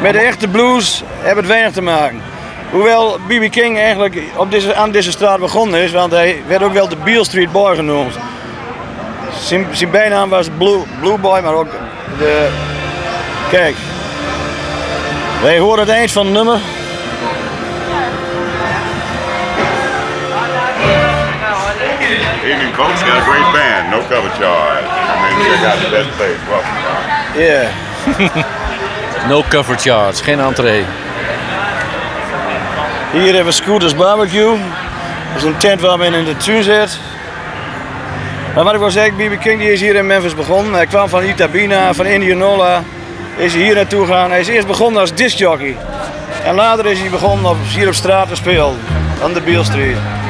met de echte blues heeft het weinig te maken. Hoewel B.B. King eigenlijk aan deze straat begonnen is, want hij werd ook wel de Beale Street Boy genoemd. Zijn bijnaam was Blue Boy, maar ook de... Kijk, wij horen het eind van het nummer. Evening, folks. Got a great band. No cover charge. I mean, check out the best place. Welcome. Yeah. No cover charge, geen entree. Hier hebben we Scooters Barbecue. Dat is een tent waar men in de tuin zit. Maar wat ik wil zeggen, B.B. King die is hier in Memphis begonnen. Hij kwam van Itabina, van Indianola. Is hij hier naartoe gegaan. Hij is eerst begonnen als discjockey. En later is hij begonnen hier op straat te spelen. Aan de Beale Street.